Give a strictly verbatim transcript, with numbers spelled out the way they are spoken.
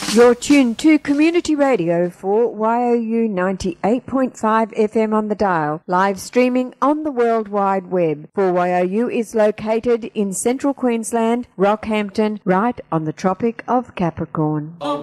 You're tuned to Community Radio for Y O U ninety-eight point five F M on the dial, live streaming on the World Wide Web. four Y O U is located in central Queensland, Rockhampton, right on the Tropic of Capricorn.